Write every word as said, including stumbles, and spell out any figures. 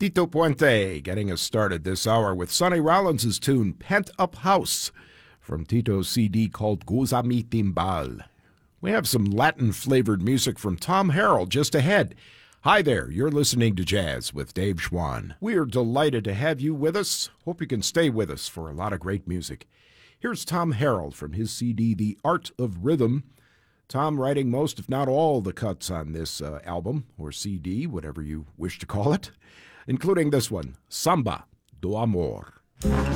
Tito Puente getting us started this hour with Sonny Rollins' tune Pent Up House from Tito's C D called Goza Mi Timbal. We have some Latin-flavored music from Tom Harrell just ahead. Hi there, you're listening to Jazz with Dave Schwann. We are delighted to have you with us. Hope you can stay with us for a lot of great music. Here's Tom Harrell from his C D, The Art of Rhythm. Tom writing most, if not all, the cuts on this uh, album, or C D, whatever you wish to call it, including this one, Samba do Amor.